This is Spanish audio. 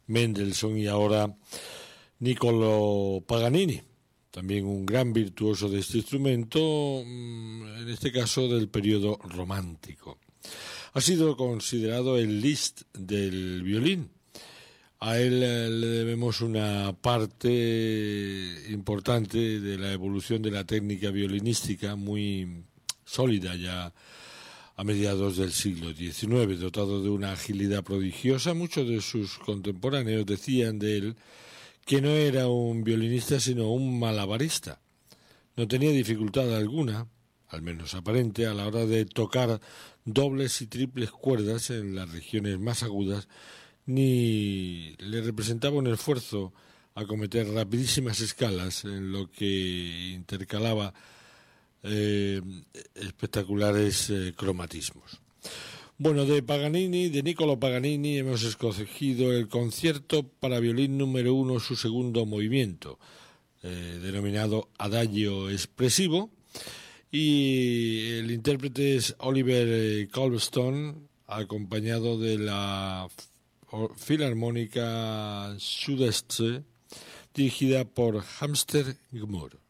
Mendelssohn y ahora Niccolò Paganini, también un gran virtuoso de este instrumento, en este caso del periodo romántico. Ha sido considerado el Liszt del violín. A él le debemos una parte importante de la evolución de la técnica violinística muy sólida ya a mediados del siglo XIX, dotado de una agilidad prodigiosa. Muchos de sus contemporáneos decían de él que no era un violinista sino un malabarista. No tenía dificultad alguna, al menos aparente, a la hora de tocar dobles y triples cuerdas en las regiones más agudas, ni le representaba un esfuerzo a cometer rapidísimas escalas en lo que intercalaba espectaculares cromatismos. Bueno, de Niccolò Paganini, hemos escogido el concierto para violín número 1, su segundo movimiento, denominado Adagio Espressivo, y el intérprete es Oliver Colston, acompañado de la Filarmónica Süddeutsche, dirigida por Hamster Gmür.